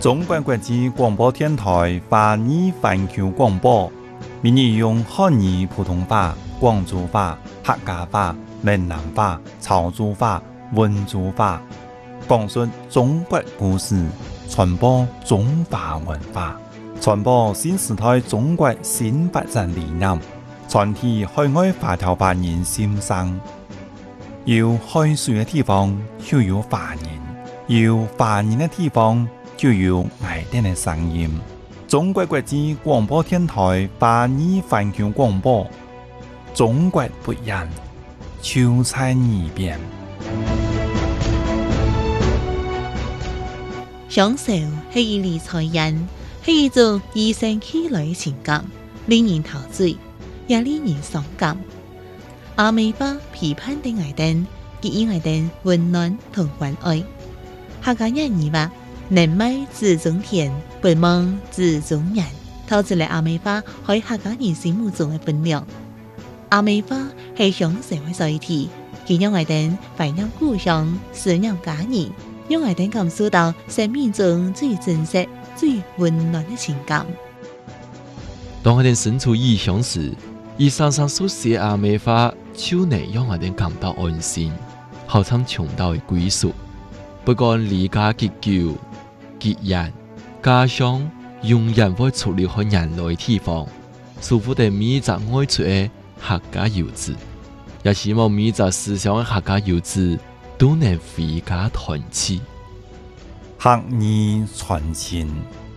中国国际广播电台华语环球广播，闽语用汉语、普通话、广州话、客家话、闽南话、潮州话、温州话，讲述中国故事，传播中华文化，传播新时代中国新发展理念，传递海外华侨华人心声。有海水的地方就有华人，有华人的地方就有我哋的声音。中国国际广播电台华语环球广播，中国不一样，就在耳边。 享受係一理財人，係一種與生俱來嘅情感，令人陶醉，也令人傷感。阿美巴批判的愛燈，給予愛燈溫暖同關愛。客家人語話：能買自種田，不忘自種人，透出嚟阿美巴喺客家人心目中嘅分量。阿美巴係享受嘅載體，佢讓愛燈懷念故鄉，思念家人。讓我哋感受到生命中最真實、最溫暖的情感。 當我哋身處異鄉時，以常常所寫阿美話，就能讓我哋感到安心，好像尋到嘅歸屬。不管離家幾久、幾遠，家鄉永遠會出離開人類地方，祝福哋每一個愛出嘅客家遊子，也希望每一個思想嘅客家遊子都能回家團聚。 客語傳情，